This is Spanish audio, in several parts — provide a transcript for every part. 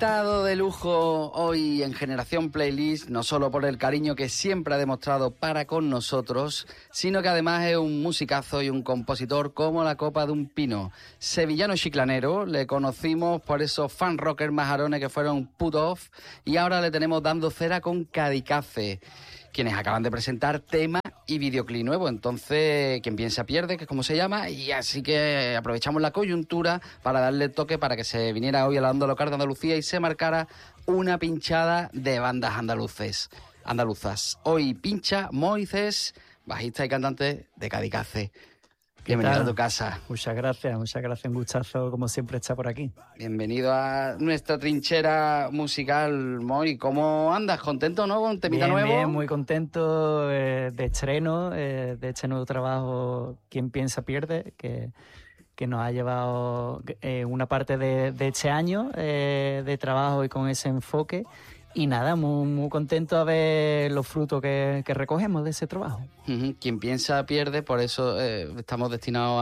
Invitado de lujo hoy en Generación Playlist, no solo por el cariño que siempre ha demostrado para con nosotros, sino que además es un musicazo y un compositor como la copa de un pino. Sevillano chiclanero, le conocimos por esos fan rockers majarones que fueron Put Off, y ahora le tenemos dando cera con Kadicace, quienes acaban de presentar tema y videoclip nuevo. Entonces, quien piensa pierde, que es como se llama, y así que aprovechamos la coyuntura para darle toque para que se viniera hoy a la Onda Local de Andalucía y se marcara una pinchada de bandas andaluzas. Hoy pincha Moisés, bajista y cantante de Kadicace. Bienvenido a tu casa. Muchas gracias, un gustazo como siempre estar por aquí. Bienvenido a nuestra trinchera musical, Moy. ¿Cómo andas? ¿Contento, no? ¿Con temita nuevo? Bien, muy contento de estreno, de este nuevo trabajo Quien piensa pierde, que nos ha llevado una parte de este año de trabajo y con ese enfoque. Y nada, muy contento a ver los frutos que recogemos de ese trabajo. Quien piensa pierde, por eso estamos destinados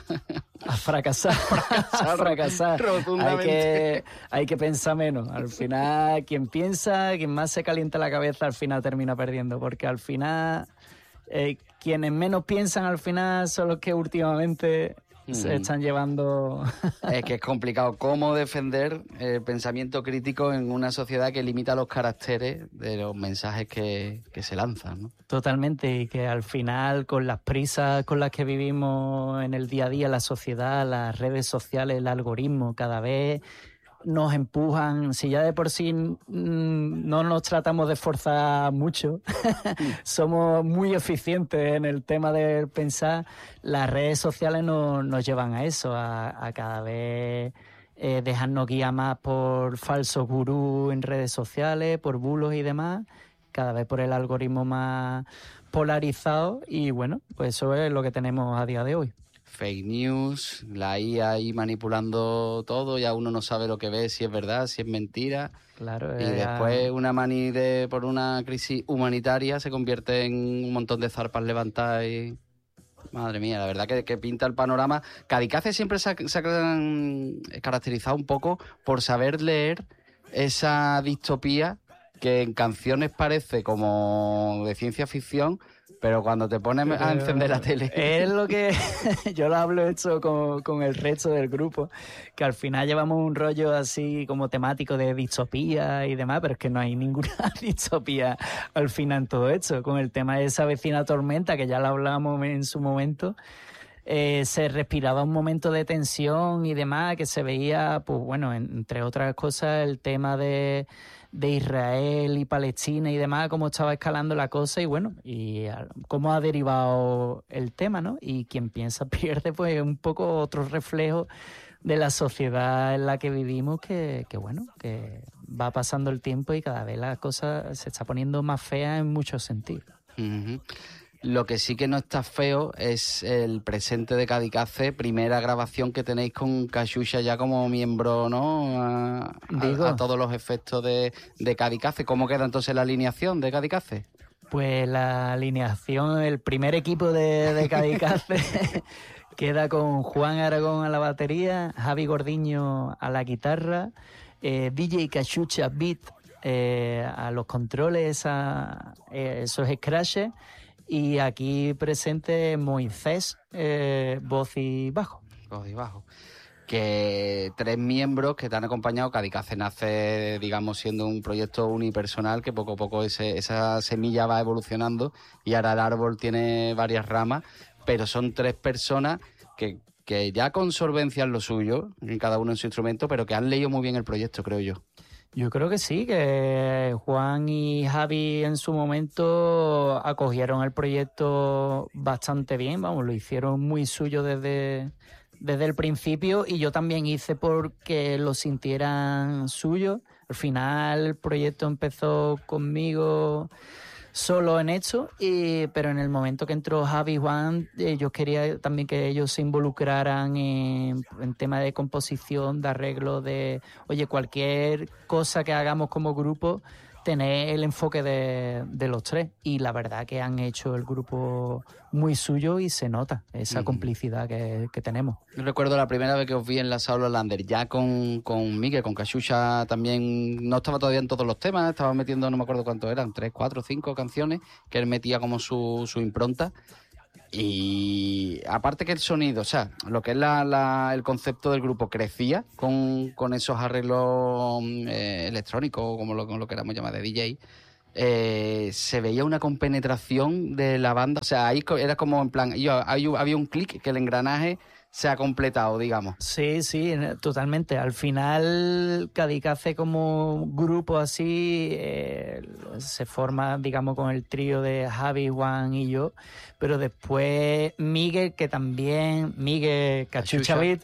a fracasar. A fracasar. Rotundamente. Hay que pensar menos. Al final, quien más se calienta la cabeza, al final termina perdiendo. Porque al final, quienes menos piensan, al final son los que últimamente se están llevando. Es que es complicado cómo defender el pensamiento crítico en una sociedad que limita los caracteres de los mensajes que se lanzan, ¿no? Totalmente, y que al final, con las prisas con las que vivimos en el día a día, la sociedad, las redes sociales, el algoritmo, cada vez nos empujan. Si ya de por sí no nos tratamos de esforzar mucho, somos muy eficientes en el tema de pensar, las redes sociales nos llevan a eso, a cada vez dejarnos guiar más por falsos gurús en redes sociales, por bulos y demás, cada vez por el algoritmo más polarizado, y bueno, pues eso es lo que tenemos a día de hoy. Fake news, la IA ahí manipulando todo, ya uno no sabe lo que ve, si es verdad, si es mentira. Claro. Y después una mani por una crisis humanitaria se convierte en un montón de zarpas levantadas y... Madre mía, la verdad que pinta el panorama. Kadicace siempre se ha caracterizado un poco por saber leer esa distopía que en canciones parece como de ciencia ficción, pero cuando te pones a encender la tele... Es lo que yo lo hablo esto con el resto del grupo, que al final llevamos un rollo así como temático de distopía y demás, pero es que no hay ninguna distopía al final en todo esto. Con el tema de esa vecina tormenta, que ya lo hablamos en su momento, se respiraba un momento de tensión y demás, que se veía, pues bueno, entre otras cosas, el tema de Israel y Palestina y demás, cómo estaba escalando la cosa y bueno, y cómo ha derivado el tema, ¿no? Y quien piensa pierde, pues un poco otro reflejo de la sociedad en la que vivimos, que bueno, que va pasando el tiempo y cada vez la cosa se está poniendo más fea en muchos sentidos. Uh-huh. Lo que sí que no está feo es el presente de Kadicace, primera grabación que tenéis con Cachucha ya como miembro, ¿no? A todos los efectos de Kadicace. ¿Cómo queda entonces la alineación de Kadicace? Pues la alineación, el primer equipo de Kadicace queda con Juan Aragón a la batería, Javi Gordiño a la guitarra, DJ Cachucha Beat a los controles, esos scratches. Y aquí presente Moisés, voz y bajo. Voz y bajo. Que 3 miembros que te han acompañado. Kadicace nace, digamos, siendo un proyecto unipersonal que poco a poco esa semilla va evolucionando y ahora el árbol tiene varias ramas, pero son 3 personas que ya con solvencia en lo suyo, cada uno en su instrumento, pero que han leído muy bien el proyecto, creo yo. Yo creo que sí, que Juan y Javi en su momento acogieron el proyecto bastante bien, vamos, lo hicieron muy suyo desde el principio, y yo también hice porque lo sintieran suyo. Al final el proyecto empezó conmigo solo en esto, pero en el momento que entró Javi y Juan, yo quería también que ellos se involucraran en tema de composición, de arreglo, de, oye, cualquier cosa que hagamos como grupo, tener el enfoque de los tres. Y la verdad que han hecho el grupo muy suyo y se nota esa complicidad que tenemos. Yo recuerdo la primera vez que os vi en la Saulo Lander, ya con Miguel, con Cachucha también, no estaba todavía en todos los temas, estaba metiendo, no me acuerdo cuántos eran, 3, 4, 5 canciones, que él metía como su impronta. Y aparte que el sonido, o sea, lo que es el concepto del grupo crecía con esos arreglos electrónicos, como lo queramos llamar, de DJ, se veía una compenetración de la banda, o sea, ahí era como en plan, había un clic que el engranaje se ha completado, digamos. Sí, sí, totalmente. Al final, Kamikaze como grupo así se forma, digamos, con el trío de Javi, Juan y yo, pero después Miguel, que también, Miguel Cachucha Beat,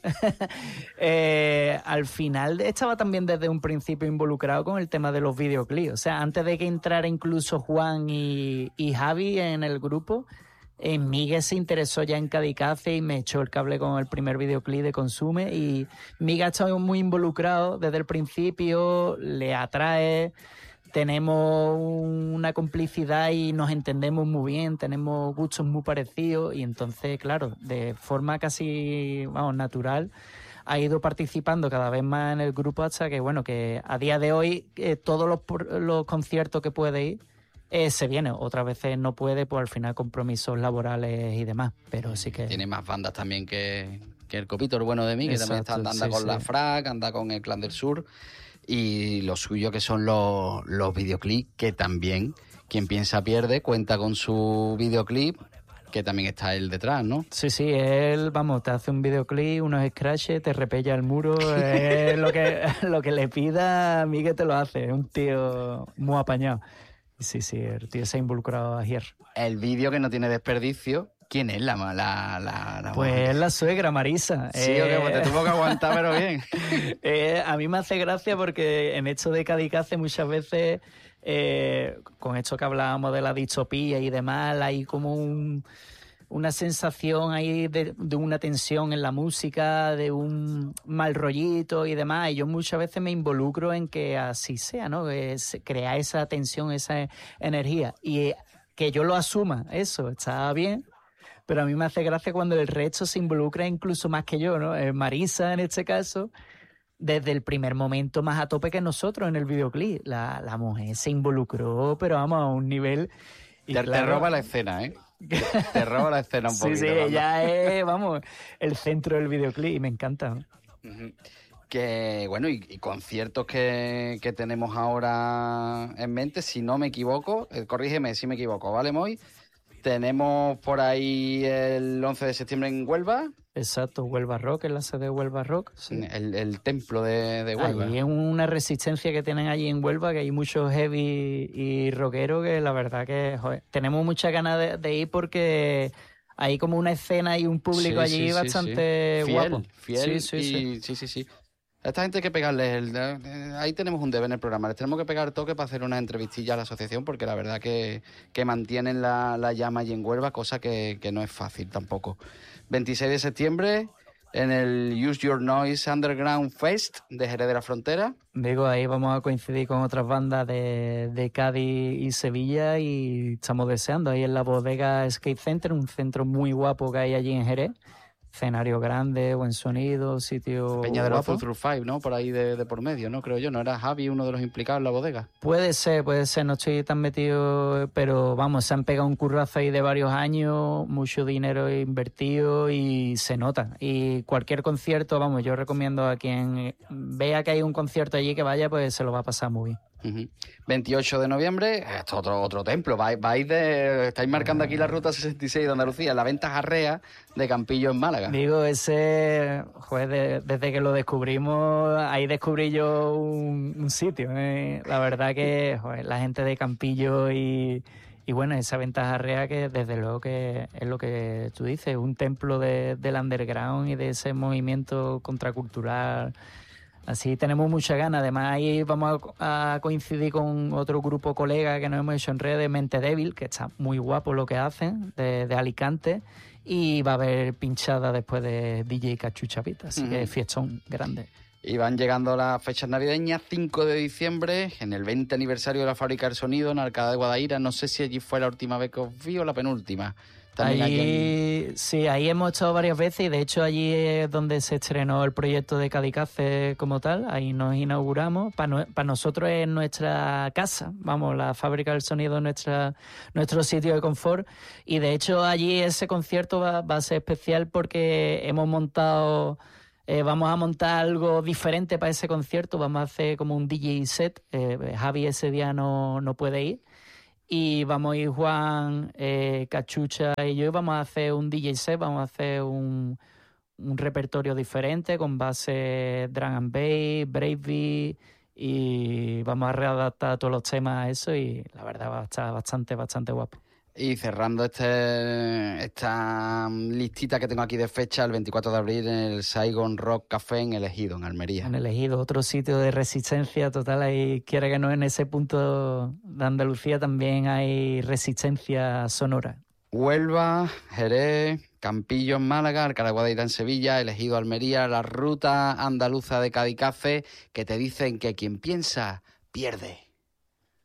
al final estaba también desde un principio involucrado con el tema de los videoclips. O sea, antes de que entrara incluso Juan y Javi en el grupo, Miguel se interesó ya en Kamikaze y me echó el cable con el primer videoclip de Consume, y Miguel ha estado muy involucrado desde el principio, le atrae, tenemos una complicidad y nos entendemos muy bien, tenemos gustos muy parecidos, y entonces, claro, de forma casi, natural, ha ido participando cada vez más en el grupo hasta que, bueno, que a día de hoy todos los conciertos que puede ir, se viene. Otras veces no puede, pues al final compromisos laborales y demás, pero sí que... Tiene más bandas también que el Copito, el bueno de mí, que también anda con la FRAC, anda con el Clan del Sur, y lo suyo que son los videoclips, que también, quien piensa pierde, cuenta con su videoclip, que también está él detrás, ¿no? Sí, sí, él, vamos, te hace un videoclip, unos scratches, te repella el muro, lo que le pida, Miguel te lo hace, es un tío muy apañado. Sí, sí, el tío se ha involucrado ayer. El vídeo que no tiene desperdicio. ¿Quién es la Pues mujer? es la suegra, Marisa. Sí, o que pues te tuvo que aguantar, pero bien. A mí me hace gracia porque en esto de Kamikaze muchas veces, con esto que hablábamos de la distopía y demás, hay como una sensación ahí de una tensión en la música, de un mal rollito y demás, y yo muchas veces me involucro en que así sea, ¿no? Crear esa tensión, esa energía, y que yo lo asuma, eso está bien, pero a mí me hace gracia cuando el resto se involucra incluso más que yo, ¿no? Marisa, en este caso, desde el primer momento más a tope que nosotros en el videoclip. La mujer se involucró, pero vamos, a un nivel... Te roba la escena, ¿eh? Te roba la escena un poquito. Sí, ella es, vamos, el centro del videoclip y me encanta, ¿no? Que, bueno, y conciertos que tenemos ahora en mente, si no me equivoco, corrígeme si me equivoco, ¿vale, Moy? Tenemos por ahí el 11 de septiembre en Huelva. Exacto, Huelva Rock, es la sede de Huelva Rock. Sí. El templo de Huelva. Ahí es una resistencia que tienen allí en Huelva, que hay muchos heavy y rockeros que la verdad que, joder, tenemos muchas ganas de ir porque hay como una escena y un público allí bastante guapo. Fiel, sí. A esta gente hay que pegarles ahí tenemos un deber en el programa, les tenemos que pegar toque para hacer una entrevistilla a la asociación, porque la verdad que mantienen la llama allí en Huelva, cosa que no es fácil tampoco. 26 de septiembre en el Use Your Noise Underground Fest de Jerez de la Frontera. Digo, ahí vamos a coincidir con otras bandas de Cádiz y Sevilla, y estamos deseando ahí en la Bodega Skate Center, un centro muy guapo que hay allí en Jerez. Escenario grande, buen sonido, sitio Peña de los guapo. Full Through Five, ¿no? Por ahí de por medio, ¿no? Creo yo. ¿No era Javi uno de los implicados en la bodega? Puede ser, no estoy tan metido, pero vamos, se han pegado un currazo ahí de varios años, mucho dinero invertido y se nota. Y cualquier concierto, vamos, yo recomiendo a quien vea que hay un concierto allí que vaya, pues se lo va a pasar muy bien. 28 de noviembre, esto es otro templo. Estáis marcando aquí la ruta 66 de Andalucía, la venta jarrea de Campillo en Málaga. Digo, ese, joder, desde que lo descubrimos, ahí descubrí yo un sitio. La verdad que, joder, la gente de Campillo y bueno, esa venta jarrea que desde luego que es lo que tú dices, un templo del underground y de ese movimiento contracultural. Así tenemos mucha ganas. Además, ahí vamos a coincidir con otro grupo colega que nos hemos hecho en redes, Mente Débil, que está muy guapo lo que hacen, de Alicante. Y va a haber pinchada después de DJ Cachucha Beat, así que fiestón grande. Y van llegando las fechas navideñas, 5 de diciembre, en el 20 aniversario de la Fábrica del Sonido, en Alcalá de Guadaira. No sé si allí fue la última vez que os vi o la penúltima. Sí, ahí hemos estado varias veces y de hecho allí es donde se estrenó el proyecto de Kamikaze como tal, ahí nos inauguramos. Para nosotros es nuestra casa, vamos, la Fábrica del Sonido es nuestro sitio de confort y de hecho allí ese concierto va a ser especial porque vamos a montar algo diferente para ese concierto, vamos a hacer como un DJ set, Javi ese día no puede ir. Y vamos a ir Juan, Cachucha y yo, vamos a hacer un DJ set, vamos a hacer un repertorio diferente con base drum and bass, breakbeat y vamos a readaptar todos los temas a eso y la verdad va a estar bastante guapo. Y cerrando esta listita que tengo aquí de fecha, el 24 de abril en el Saigon Rock Café en El Ejido, en Almería. En El Ejido, otro sitio de resistencia total. Ahí, quiera que no, en ese punto de Andalucía también hay resistencia sonora. Huelva, Jerez, Campillo en Málaga, Alcalá de Guadaira en Sevilla, El Ejido, Almería, la ruta andaluza de Kamikaze, que te dicen que quien piensa, pierde.